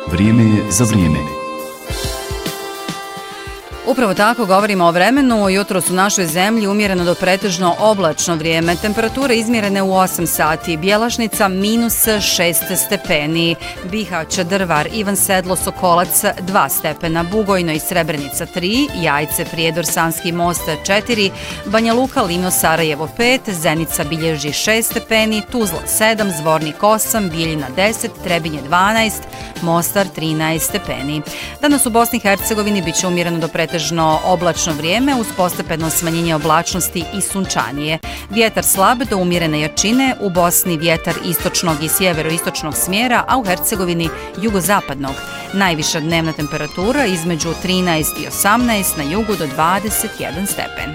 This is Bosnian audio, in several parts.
Vrijeme je za vrijeme. Upravo tako govorimo o vremenu. Jutros u našoj zemlji umjereno do pretežno oblačno vrijeme. Temperature izmjerene u 8 sati. Bjelašnica -6 stepeni. Bihać, Drvar, Ivan Sedlo, Sokolac 2 stepena. Bugojno i Srebrenica 3. Jajce, Prijedor, Sanski most 4. Banja Luka, Livno, Sarajevo 5. Zenica bilježi 6 stepeni. Tuzla 7. Zvornik 8. Bijeljina 10. Trebinje 12. Mostar 13 stepeni. Danas u Bosni i Hercegovini biće umjereno do pretežno oblačno vrijeme uz postepeno smanjenje oblačnosti i sunčanije. Vjetar slab do umjerene jačine, u Bosni vjetar istočnog i sjeveroistočnog smjera, a u Hercegovini jugozapadnog. Najviša dnevna temperatura između 13 i 18, na jugu do 21 stepen.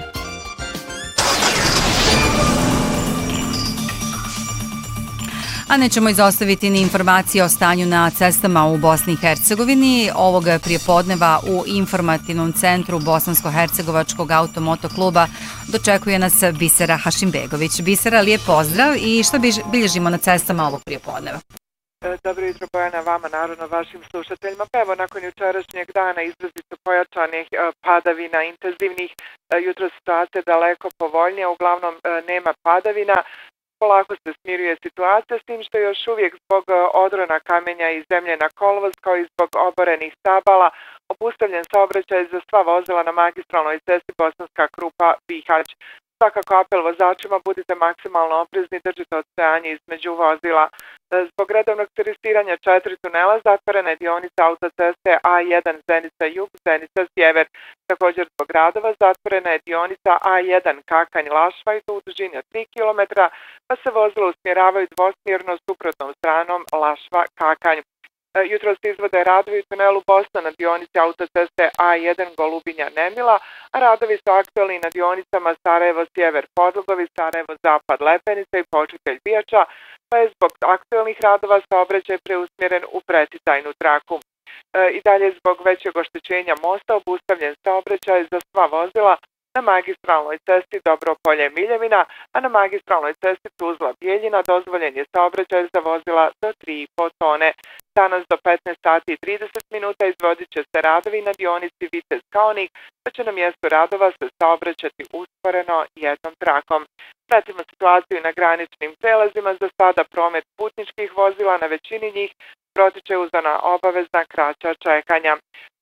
A nećemo izostaviti ni informacije o stanju na cestama u Bosni i Hercegovini. Ovog prijepodneva u informativnom centru Bosansko-hercegovačkog automotokluba dočekuje nas Bisera Hašimbegović. Bisera, lijep pozdrav i što bilježimo na cestama ovog prijepodneva? Dobro jutro, Bojana, vama, naravno vašim slušateljima. Pa evo, nakon jučerašnjeg dana izrazito pojačanih padavina, intenzivnih, jutro situacija daleko povoljnija, uglavnom nema padavina. Polako se smiruje situacija, s tim što još uvijek zbog odrona kamenja i zemlje na kolovoz, kao i zbog oborenih stabala, obustavljen saobraćaj za sva vozila na magistralnoj cesti Bosanska Krupa-Bihać. Svakako apel vozačima, budite maksimalno oprezni, držite odstajanje između vozila. Zbog redovnog testiranja 4 tunela zatvorena je dionica autoceste A1 Zenica-Jug, Zenica-Sjever. Također zbog radova zatvorena je dionica A1 Kakanj-Lašva i to u dužini od 3 km, pa se vozila usmjeravaju dvosmjerno suprotnom stranom Lašva-Kakanj. Jutro se izvode radovi u tunelu Bosna na dionici autoceste A1 Golubinja-Nemila, a radovi su aktualni na dionicama Sarajevo-Sjever Podlogovi, Sarajevo-Zapad Lepenica i Počitelj Bijača, pa je zbog aktualnih radova saobraćaj preusmjeren u preticajnu traku. I dalje zbog većeg oštećenja mosta obustavljen saobraćaj za sva vozila na magistralnoj cesti Dobropolje Miljevina, a na magistralnoj cesti Tuzla Bijeljina dozvoljen je saobraćaj za vozila do 3,5 tone. Danas do 15 sati i 30 minuta izvodit će se radovi na dionici Vitez Kaonik, pa će na mjestu radova se saobraćati usporeno jednom trakom. Pratimo situaciju na graničnim prelazima. Za sada promet putničkih vozila na većini njih protiče uz ona obavezna kraća čekanja.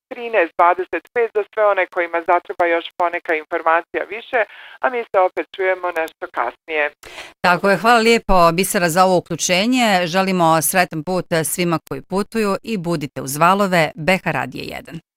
13:25 za sve one kojima zatreba još poneka informacija više, a mi se opet čujemo nešto kasnije. Tako je, hvala lijepo Bisera za ovo uključenje. Želimo sretan put svima koji putuju i budite uz valove BH Radije 1.